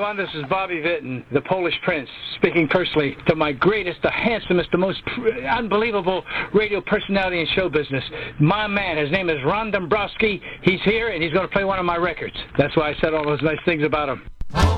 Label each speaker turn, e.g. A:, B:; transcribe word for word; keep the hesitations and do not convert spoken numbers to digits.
A: everyone. This is Bobby Vinton, the Polish Prince, speaking personally to my greatest, the handsomest, the most unbelievable radio personality in show business. My man, his name is Ron Dombrowski. He's here, and he's going to play one of my records. That's why I said all those nice things about him.